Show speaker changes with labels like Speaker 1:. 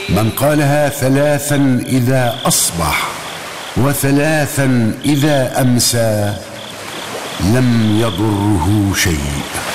Speaker 1: من قالها 3 إذا أصبح و3 إذا أمسى لم يضره شيء.